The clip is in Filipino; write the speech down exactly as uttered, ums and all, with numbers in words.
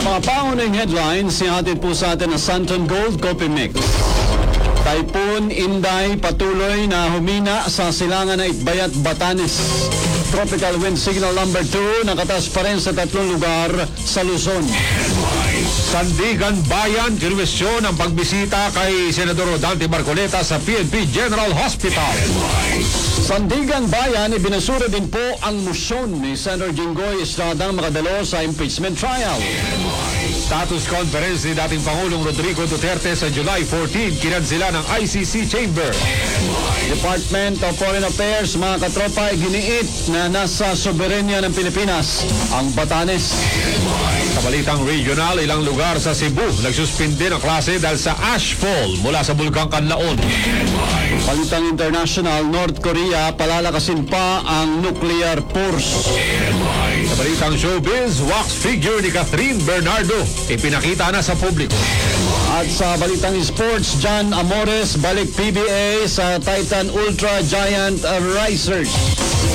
Mga pangunahing headlines, sihatid po sa atin ang Santon Gold Coffee Mix. Typhoon Inday patuloy na humina sa silangan ng Itbayat, Batanes. Tropical wind signal number two nakatas pa rin sa tatlong lugar sa Luzon. Sandigan Bayan, kinwestiyon ang pagbisita kay Senador Dante Marcoleta sa P N P General Hospital. Sandigan Bayan, ibinasura din po ang motion ni Senator Jinggoy Estradang makadalo sa impeachment trial. Status conference ni dating Pangulong Rodrigo Duterte sa July fourteenth, kinansela ng I C C Chamber. Department of Foreign Affairs, mga katropa, iginiit na nasa soberenya ng Pilipinas ang Batanes. Sa balitang regional, ilang lugar sa Cebu nagsuspindi ng klase dahil sa ashfall mula sa Bulkang Kanlaon. Balitang international, North Korea palalakasin pa ang nuclear force. Sa balitang showbiz, wax figure ni Catherine Bernardo ipinakita na sa publiko. At sa balitang sports, John Amores balik P B A sa Titan Ultra Giant Risers.